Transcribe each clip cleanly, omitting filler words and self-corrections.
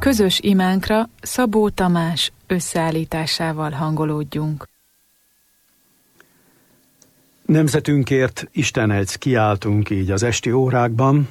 Közös imánkra Szabó Tamás összeállításával hangolódjunk. Nemzetünkért Istenhez kiáltunk így az esti órákban.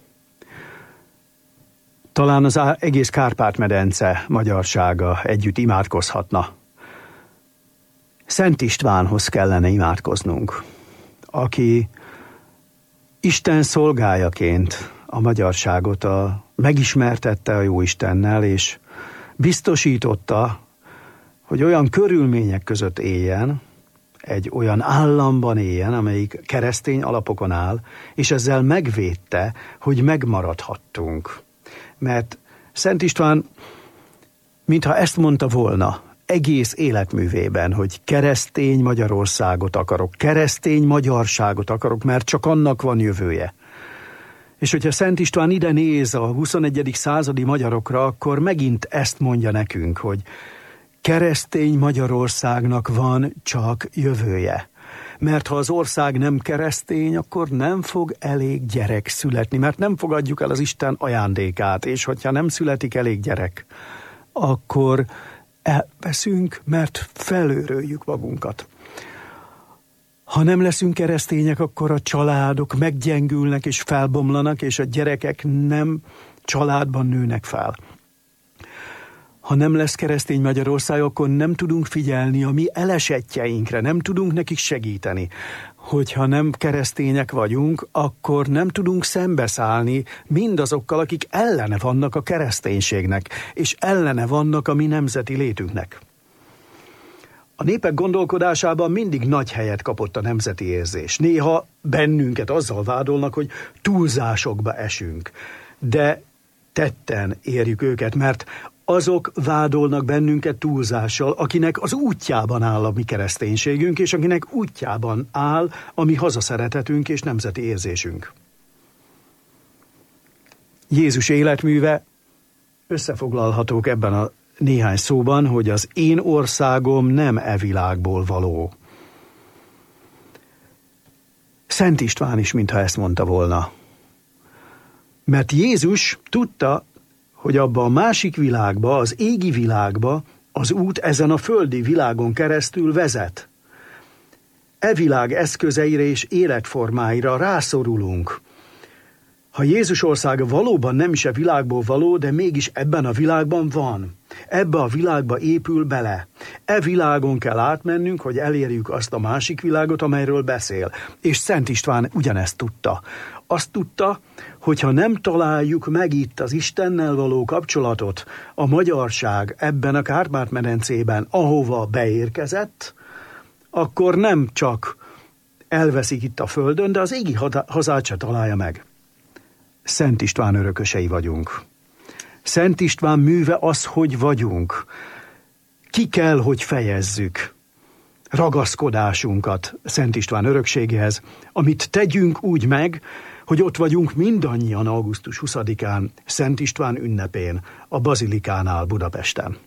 Talán az egész Kárpát-medence magyarsága együtt imádkozhatna. Szent Istvánhoz kellene imádkoznunk, aki Isten szolgájaként a magyarságot megismertette a Jóistennel, és biztosította, hogy olyan körülmények között éljen, egy olyan államban éljen, amelyik keresztény alapokon áll, és ezzel megvédte, hogy megmaradhattunk. Mert Szent István, mintha ezt mondta volna egész életművében, hogy keresztény Magyarországot akarok, keresztény magyarságot akarok, mert csak annak van jövője. És hogyha Szent István ide néz a 21. századi magyarokra, akkor megint ezt mondja nekünk, hogy keresztény Magyarországnak van csak jövője. Mert ha az ország nem keresztény, akkor nem fog elég gyerek születni, mert nem fogadjuk el az Isten ajándékát, és hogyha nem születik elég gyerek, akkor elveszünk, mert felőröljük magunkat. Ha nem leszünk keresztények, akkor a családok meggyengülnek és felbomlanak, és a gyerekek nem családban nőnek fel. Ha nem lesz keresztény Magyarország, akkor nem tudunk figyelni a mi elesettjeinkre, nem tudunk nekik segíteni. Hogyha nem keresztények vagyunk, akkor nem tudunk szembeszállni mindazokkal, akik ellene vannak a kereszténységnek, és ellene vannak a mi nemzeti létünknek. A népek gondolkodásában mindig nagy helyet kapott a nemzeti érzés. Néha bennünket azzal vádolnak, hogy túlzásokba esünk, de tetten érjük őket, mert azok vádolnak bennünket túlzással, akinek az útjában áll a mi kereszténységünk, és akinek útjában áll a mi hazaszeretetünk és nemzeti érzésünk. Jézus életműve összefoglalhatók ebben a néhány szóban, hogy az én országom nem e világból való. Szent István is mintha ezt mondta volna. Mert Jézus tudta, hogy abba a másik világba, az égi világba az út ezen a földi világon keresztül vezet. E világ eszközeire és életformáira rászorulunk. Ha Jézus országa valóban nem is a világból való, de mégis ebben a világban van. Ebbe a világba épül bele. E világon kell átmennünk, hogy elérjük azt a másik világot, amelyről beszél. És Szent István ugyanezt tudta. Azt tudta, hogyha nem találjuk meg itt az Istennel való kapcsolatot, a magyarság ebben a Kárpát-medencében, ahova beérkezett, akkor nem csak elveszik itt a földön, de az égi hazát se találja meg. Szent István örökösei vagyunk. Szent István műve az, hogy vagyunk. Ki kell, hogy fejezzük ragaszkodásunkat Szent István örökségéhez, amit tegyünk úgy meg, hogy ott vagyunk mindannyian augusztus 20-án, Szent István ünnepén, a Bazilikánál Budapesten.